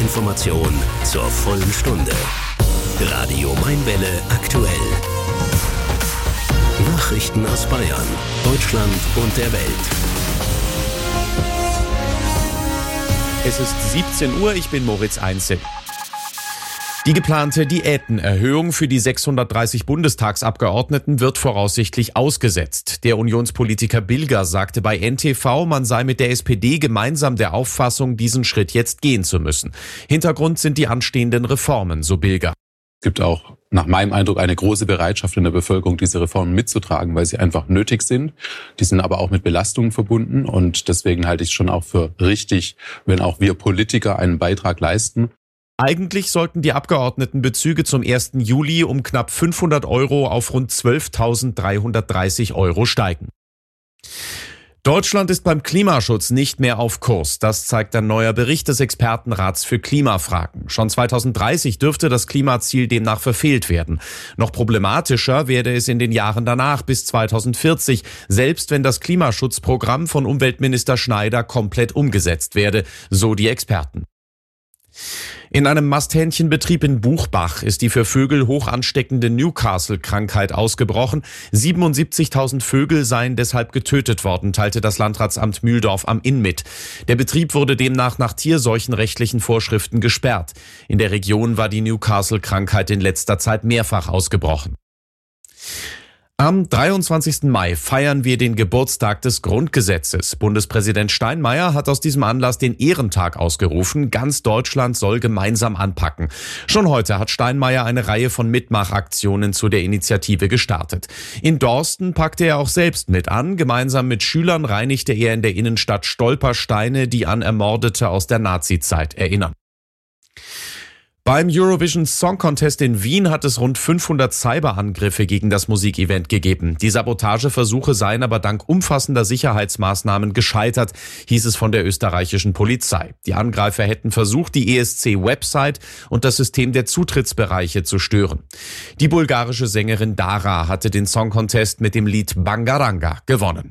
Information zur vollen Stunde. Radio Mainwelle aktuell. Nachrichten aus Bayern, Deutschland und der Welt. Es ist 17 Uhr, ich bin Moritz Einzel. Die geplante Diätenerhöhung für die 630 Bundestagsabgeordneten wird voraussichtlich ausgesetzt. Der Unionspolitiker Bilger sagte bei NTV, man sei mit der SPD gemeinsam der Auffassung, diesen Schritt jetzt gehen zu müssen. Hintergrund sind die anstehenden Reformen, so Bilger. Es gibt auch nach meinem Eindruck eine große Bereitschaft in der Bevölkerung, diese Reformen mitzutragen, weil sie einfach nötig sind. Die sind aber auch mit Belastungen verbunden und deswegen halte ich es schon auch für richtig, wenn auch wir Politiker einen Beitrag leisten. Eigentlich sollten die Abgeordnetenbezüge zum 1. Juli um knapp 500 Euro auf rund 12.330 Euro steigen. Deutschland ist beim Klimaschutz nicht mehr auf Kurs. Das zeigt ein neuer Bericht des Expertenrats für Klimafragen. Schon 2030 dürfte das Klimaziel demnach verfehlt werden. Noch problematischer werde es in den Jahren danach bis 2040, selbst wenn das Klimaschutzprogramm von Umweltminister Schneider komplett umgesetzt werde, so die Experten. In einem Masthähnchenbetrieb in Buchbach ist die für Vögel hoch ansteckende Newcastle-Krankheit ausgebrochen. 77.000 Vögel seien deshalb getötet worden, teilte das Landratsamt Mühldorf am Inn mit. Der Betrieb wurde demnach nach tierseuchenrechtlichen Vorschriften gesperrt. In der Region war die Newcastle-Krankheit in letzter Zeit mehrfach ausgebrochen. Am 23. Mai feiern wir den Geburtstag des Grundgesetzes. Bundespräsident Steinmeier hat aus diesem Anlass den Ehrentag ausgerufen. Ganz Deutschland soll gemeinsam anpacken. Schon heute hat Steinmeier eine Reihe von Mitmachaktionen zu der Initiative gestartet. In Dorsten packte er auch selbst mit an. Gemeinsam mit Schülern reinigte er in der Innenstadt Stolpersteine, die an Ermordete aus der Nazizeit erinnern. Beim Eurovision Song Contest in Wien hat es rund 500 Cyberangriffe gegen das Musikevent gegeben. Die Sabotageversuche seien aber dank umfassender Sicherheitsmaßnahmen gescheitert, hieß es von der österreichischen Polizei. Die Angreifer hätten versucht, die ESC-Website und das System der Zutrittsbereiche zu stören. Die bulgarische Sängerin Dara hatte den Song Contest mit dem Lied Bangaranga gewonnen.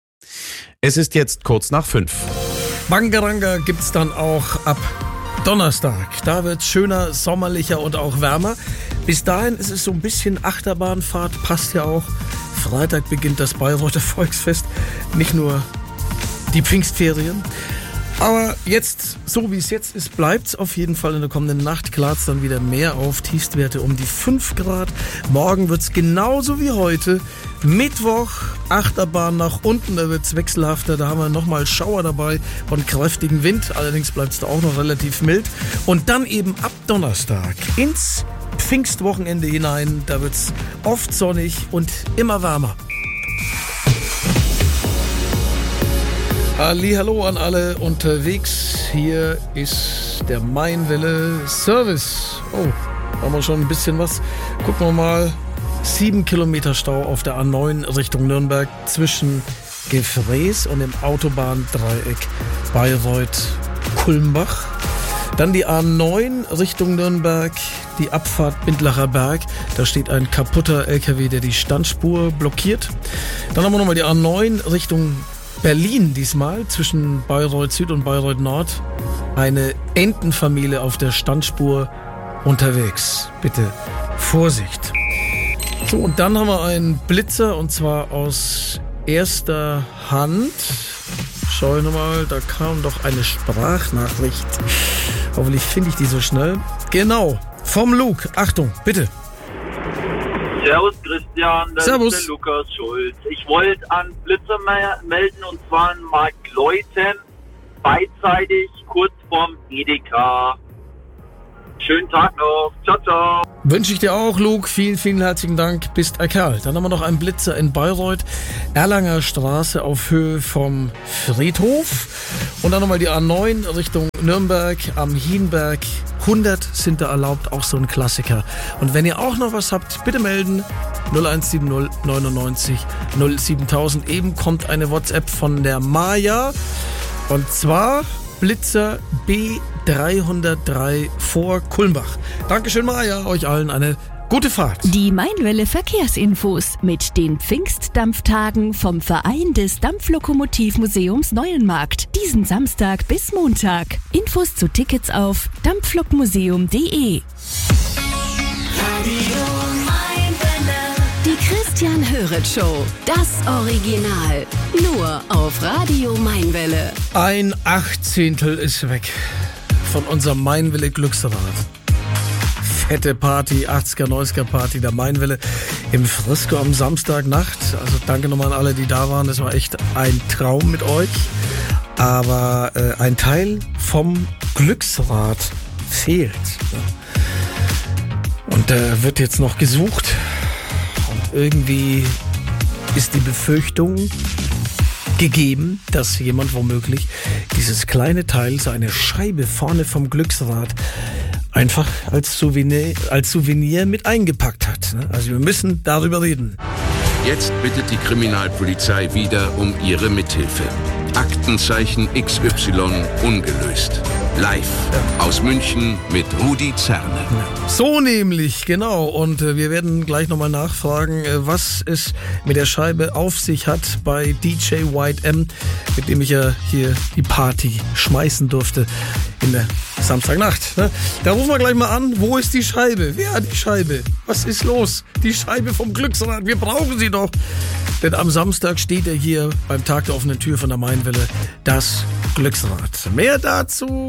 Es ist jetzt kurz nach 5. Bangaranga gibt's dann auch ab Donnerstag. Da wird es schöner, sommerlicher und auch wärmer. Bis dahin ist es so ein bisschen Achterbahnfahrt, passt ja auch. Freitag beginnt das Bayreuther Volksfest, nicht nur die Pfingstferien. Aber jetzt, so wie es jetzt ist, bleibt es auf jeden Fall in der kommenden Nacht. Klart es dann wieder mehr auf, Tiefstwerte um die 5 Grad. Morgen wird es genauso wie heute. Mittwoch, Achterbahn nach unten, da wird es wechselhafter. Da haben wir nochmal Schauer dabei und kräftigen Wind. Allerdings bleibt es da auch noch relativ mild. Und dann eben ab Donnerstag ins Pfingstwochenende hinein. Da wird es oft sonnig und immer wärmer. Hallihallo an alle unterwegs. Hier ist der Mainwelle Service. Oh, haben wir schon ein bisschen was. Gucken wir mal. 7 Kilometer Stau auf der A9 Richtung Nürnberg zwischen Gefräß und dem Autobahndreieck Bayreuth-Kulmbach. Dann die A9 Richtung Nürnberg, die Abfahrt Bindlacher Berg. Da steht ein kaputter LKW, der die Standspur blockiert. Dann haben wir nochmal die A9 Richtung Berlin diesmal, zwischen Bayreuth Süd und Bayreuth Nord. Eine Entenfamilie auf der Standspur unterwegs. Bitte Vorsicht. So, und dann haben wir einen Blitzer, und zwar aus erster Hand. Schau nochmal, da kam doch eine Sprachnachricht. Hoffentlich finde ich die so schnell. Genau, vom Luke. Achtung, bitte. Servus Christian, das Servus. ist der Lukas Schulz. Ich wollte an Blitzer melden, und zwar an Mark Leuten, beidseitig, kurz vorm Edeka. Schönen Tag noch. Ciao, ciao. Wünsche ich dir auch, Luke. Vielen, vielen herzlichen Dank. Bist ein Kerl. Dann haben wir noch einen Blitzer in Bayreuth. Erlanger Straße auf Höhe vom Friedhof. Und dann nochmal die A9 Richtung Nürnberg am Hienberg. 100 sind da erlaubt, auch so ein Klassiker. Und wenn ihr auch noch was habt, bitte melden. 0170 99 07000. Eben kommt eine WhatsApp von der Maja. Und zwar Blitzer B303 vor Kulmbach. Dankeschön, Maja. Euch allen eine Gute Fahrt. Die Mainwelle Verkehrsinfos mit den Pfingstdampftagen vom Verein des Dampflokomotivmuseums Neuenmarkt. Diesen Samstag bis Montag. Infos zu Tickets auf dampflokmuseum.de. Die Christian Höret Show. Das Original. Nur auf Radio Mainwelle. Ein 18. ist weg von unserem Mainwelle Glücksrad. Fette Party, 80er, 90er Party der Mainwelle im Frisco am Samstagnacht. Also danke nochmal an alle, die da waren. Das war echt ein Traum mit euch. Aber ein Teil vom Glücksrad fehlt. Und der wird jetzt noch gesucht. Und irgendwie ist die Befürchtung gegeben, dass jemand womöglich dieses kleine Teil, so eine Scheibe vorne vom Glücksrad, einfach als Souvenir mit eingepackt hat. Also wir müssen darüber reden. Jetzt bittet die Kriminalpolizei wieder um ihre Mithilfe. Aktenzeichen XY ungelöst. Live aus München mit Rudi Zerne. So nämlich, genau. Und wir werden gleich nochmal nachfragen, was es mit der Scheibe auf sich hat bei DJ White M, mit dem ich ja hier die Party schmeißen durfte in der Samstagnacht. Da rufen wir gleich mal an, wo ist die Scheibe? Wer hat die Scheibe? Was ist los? Die Scheibe vom Glücksrad, wir brauchen sie doch. Denn am Samstag steht er hier beim Tag der offenen Tür von der Mainwelle, das Glücksrad. Mehr dazu